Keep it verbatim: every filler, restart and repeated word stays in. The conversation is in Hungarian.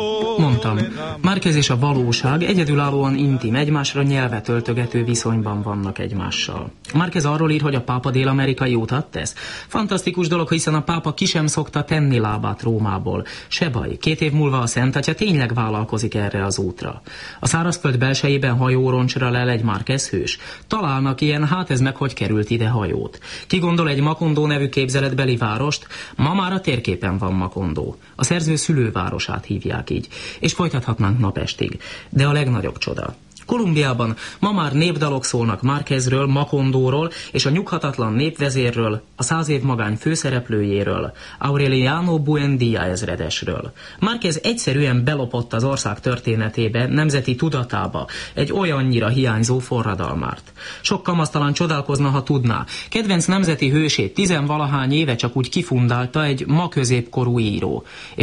Mondtam, Márquez és a valóság egyedülállóan intim, egymásra nyelvet öltögető viszonyban vannak egymással. Márquez arról ír, hogy a pápa dél-amerikai utat tesz. Fantasztikus dolog, hiszen a pápa ki sem szokta tenni lábát Rómából. Se baj, két év múlva a Szent Atya tényleg vállalkozik erre az útra. A szárazföld belsejében hajóroncsra lel egy Márquez hős. Találnak ilyen, hát ez meg hogy került ide hajót. Ki gondol egy Makondó nevű képzeletbeli várost? Ma már a térképen van Makondó. A szerző szülővárosát hívják így. És folytathatnánk napestig. De a legnagyobb csoda. Kolumbiában ma már népdalok szólnak Márquezről, Makondóról és a nyughatatlan népvezérről, a száz év magány főszereplőjéről, Aureliano Buendía ezredesről. Márquez egyszerűen belopott az ország történetébe, nemzeti tudatába egy olyannyira hiányzó forradalmárt. Sok kamasztalan csodálkozna, ha tudná. Kedvenc nemzeti hősét tizenvalahány éve csak úgy kifundálta egy ma középkorú író.